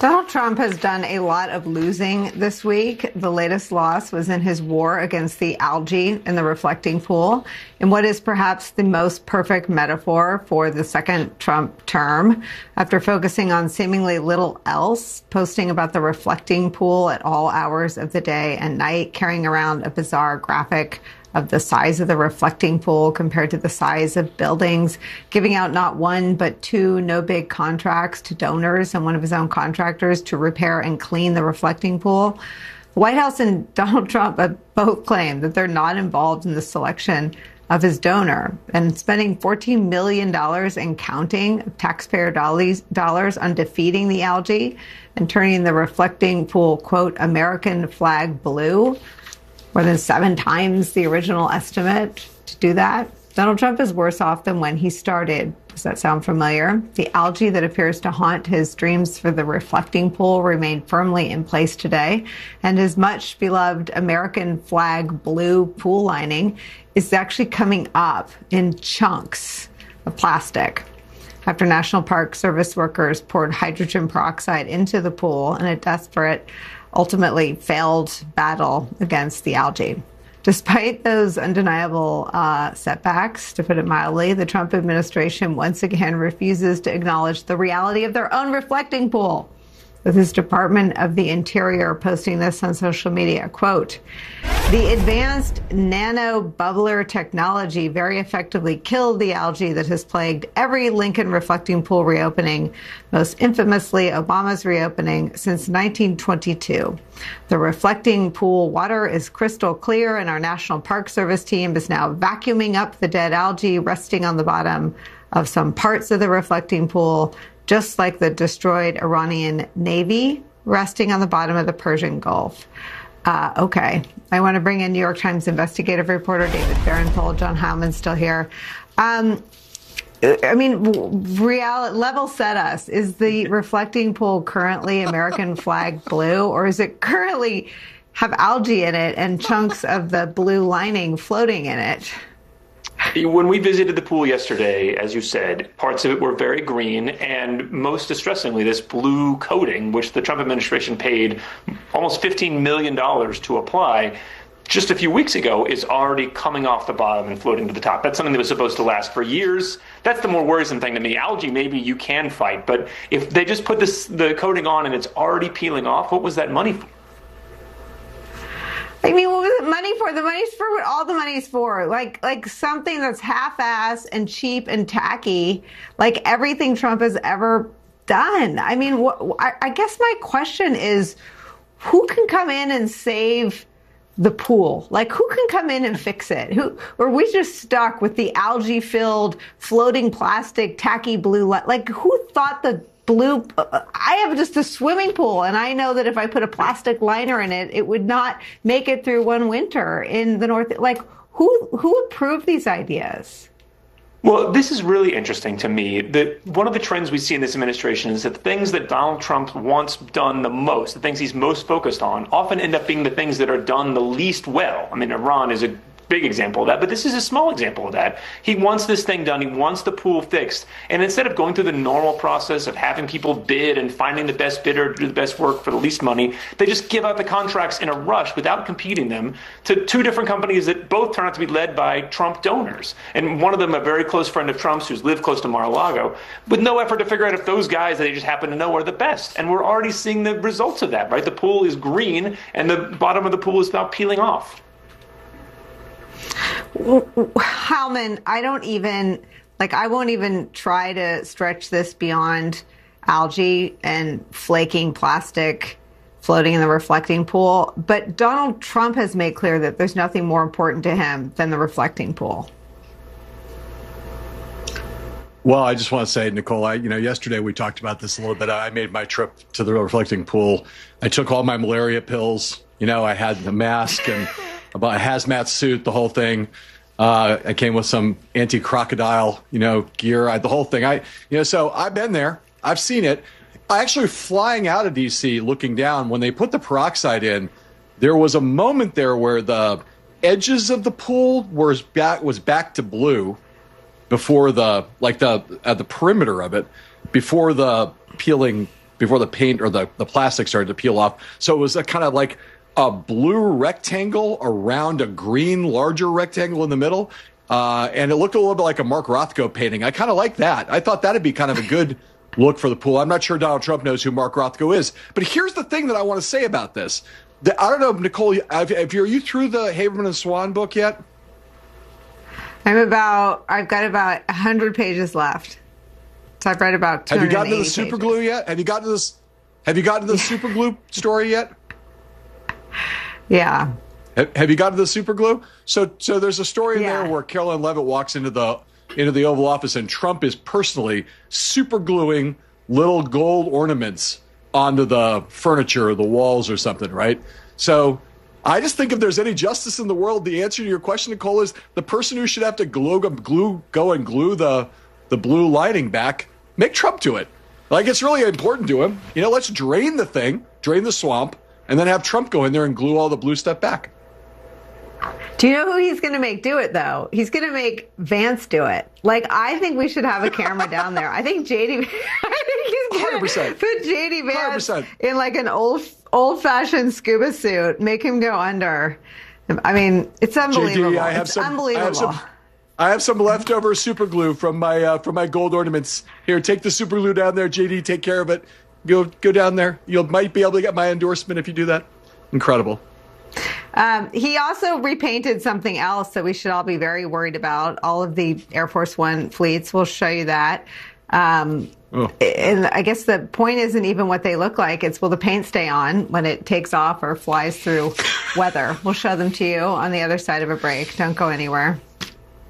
Donald Trump has done a lot of losing this week. The latest loss was in his war against the algae in the reflecting pool, in what is perhaps the most perfect metaphor for the second Trump term. After focusing on seemingly little else, posting about the reflecting pool at all hours of the day and night, carrying around a bizarre graphic of the size of the reflecting pool compared to the size of buildings, giving out not one but two no big contracts to donors and one of his own contractors to repair and clean the reflecting pool. The White House and Donald Trump have both claimed that they're not involved in the selection of his donor, and spending $14 million and counting of taxpayer dollars on defeating the algae and turning the reflecting pool, quote, American flag blue, more than 7 times the original estimate to do that. Donald Trump is worse off than when he started. Does that sound familiar? The algae that appears to haunt his dreams for the reflecting pool remain firmly in place today, and his much beloved American flag blue pool lining is actually coming up in chunks of plastic after National Park Service workers poured hydrogen peroxide into the pool in a desperate, ultimately failed battle against the algae. Despite those undeniable setbacks, to put it mildly, the Trump administration once again refuses to acknowledge the reality of their own reflecting pool, with his Department of the Interior posting this on social media. Quote, the advanced nano bubbler technology very effectively killed the algae that has plagued every Lincoln reflecting pool reopening, most infamously Obama's reopening, since 1922. The reflecting pool water is crystal clear, and our National Park Service team is now vacuuming up the dead algae resting on the bottom of some parts of the reflecting pool, just like the destroyed Iranian Navy resting on the bottom of the Persian Gulf. Okay. I want to bring in New York Times investigative reporter David Fahrenthold. John Heileman's still here. I mean, level set us. Is the reflecting pool currently American flag blue, or is it currently have algae in it and chunks of the blue lining floating in it? When we visited the pool yesterday, as you said, parts of it were very green, and most distressingly, this blue coating, which the Trump administration paid almost $15 million to apply just a few weeks ago, is already coming off the bottom and floating to the top. That's something that was supposed to last for years. That's the more worrisome thing to me. Algae, maybe you can fight, but if they just put the coating on and it's already peeling off, what was that money for? I mean, what was it money for? The money's for what all the money's for. Like something that's half-assed and cheap and tacky, like everything Trump has ever done. I mean, I guess my question is, who can come in and save the pool? Like, who can come in and fix it? Or are we just stuck with the algae-filled, floating plastic, tacky blue? Like, who thought the blue? I have just a swimming pool, and I know that if I put a plastic liner in it, it would not make it through one winter in the north. Like, who approved these ideas? Well, this is really interesting to me. That one of the trends we see in this administration is that the things that Donald Trump wants done the most, the things he's most focused on, often end up being the things that are done the least well. I mean, Iran is a big example of that, but this is a small example of that. He wants this thing done. He wants the pool fixed. And instead of going through the normal process of having people bid and finding the best bidder to do the best work for the least money, they just give out the contracts in a rush without competing them to 2 different companies that both turn out to be led by Trump donors. And one of them, a very close friend of Trump's who's lived close to Mar-a-Lago, with no effort to figure out if those guys that they just happen to know are the best. And we're already seeing the results of that, right? The pool is green and the bottom of the pool is about peeling off. Heilemann, I won't even try to stretch this beyond algae and flaking plastic floating in the reflecting pool. But Donald Trump has made clear that there's nothing more important to him than the reflecting pool. Well, I just want to say, Nicole, yesterday we talked about this a little bit. I made my trip to the reflecting pool. I took all my malaria pills. I had the mask and about a hazmat suit, the whole thing. I came with some anti-crocodile, gear, the whole thing. So I've been there. I've seen it. Actually, flying out of D.C., looking down, when they put the peroxide in, there was a moment there where the edges of the pool was back to blue before the perimeter of it, before the peeling before the paint or the plastic started to peel off. So it was a kind of like a blue rectangle around a green larger rectangle in the middle. And it looked a little bit like a Mark Rothko painting. I kind of like that. I thought that'd be kind of a good look for the pool. I'm not sure Donald Trump knows who Mark Rothko is. But here's the thing that I want to say about this. I don't know, Nicole, are you through the Haberman and Swan book yet? I've got about 100 pages left. So I've read about 280 Have you gotten to the pages. super glue yet? Have you gotten to the super glue story yet? Yeah. Have you gotten to the super glue? So there's a story in there where Caroline Leavitt walks into the Oval Office and Trump is personally super gluing little gold ornaments onto the furniture or the walls or something, right? So I just think if there's any justice in the world, the answer to your question, Nicole, is the person who should have to go and glue the blue lining back, make Trump do it. Like, it's really important to him. Let's drain the swamp, and then have Trump go in there and glue all the blue stuff back. Do you know who he's going to make do it, though? He's going to make Vance do it. Like, I think we should have a camera down there. I think he's going to put J.D. Vance 100%. In like an old-fashioned scuba suit, make him go under. I mean, it's unbelievable. JD, unbelievable. I have some leftover super glue from my gold ornaments. Here, take the super glue down there, JD. Take care of it. Go down there. You might be able to get my endorsement if you do that. Incredible. He also repainted something else that we should all be very worried about. All of the Air Force One fleets. We'll show you that. And I guess the point isn't even what they look like. It's will the paint stay on when it takes off or flies through weather. We'll show them to you on the other side of a break. Don't go anywhere.